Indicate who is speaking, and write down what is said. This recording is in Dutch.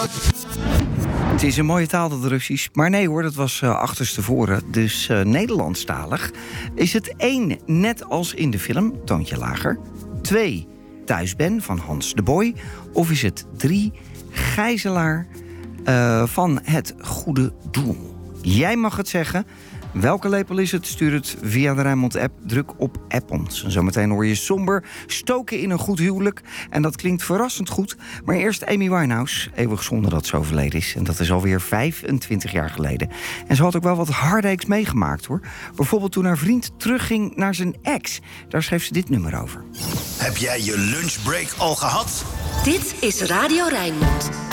Speaker 1: Het is een mooie taal, dat Russisch. Maar nee hoor, dat was achterstevoren. Dus Nederlandstalig. Is het 1, net als in de film, toontje lager. 2, Thuis ben, van Hans de Boy. Of is het 3, Gijzelaar van Het Goede Doel. Jij mag het zeggen. Welke lepel is het? Stuur het via de Rijnmond-app. Druk op App ons. Zometeen hoor je somber stoken in een goed huwelijk. En dat klinkt verrassend goed. Maar eerst Amy Winehouse. Eeuwig zonde dat ze overleden is. En dat is alweer 25 jaar geleden. En ze had ook wel wat heartaches meegemaakt, hoor. Bijvoorbeeld toen haar vriend terugging naar zijn ex. Daar schreef ze dit nummer over.
Speaker 2: Heb jij je lunchbreak al gehad?
Speaker 3: Dit is Radio Rijnmond.